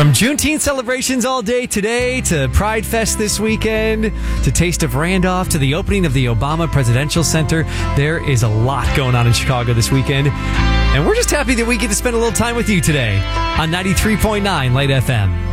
From Juneteenth celebrations all day today to Pride Fest this weekend to Taste of Randolph to the opening of the Obama Presidential Center, there is a lot going on in Chicago this weekend. And we're just happy that we get to spend a little time with you today on 93.9 Light FM.